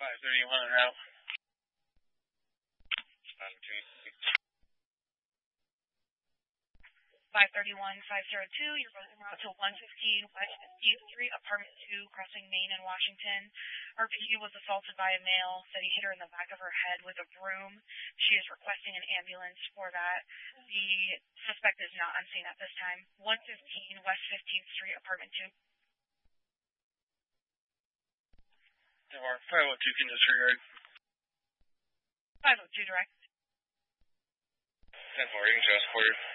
531 route. 531-502, you're both en route to 115 West 15th Street, Apartment 2, crossing Main and Washington. RPU was assaulted by a male, said he hit her in the back of her head with a broom. She is requesting an ambulance for that. The suspect is not on scene at this time. 115 West 15th Street, Apartment 2. Denmark 502 can disregard. 502 direct. 10-4, you can just forward.